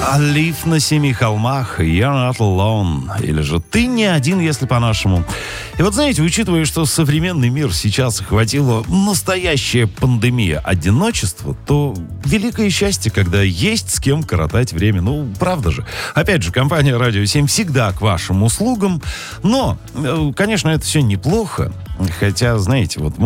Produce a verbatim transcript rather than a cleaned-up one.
Олив на семи холмах, You're not alone. Или же Ты не один, если по-нашему. И вот знаете, учитывая, что современный мир сейчас охватила настоящая пандемия одиночества, то великое счастье, когда есть с кем коротать время. Ну, правда же. Опять же, компания «Радио семь» всегда к вашим услугам. Но, конечно, это все неплохо. Хотя, знаете, вот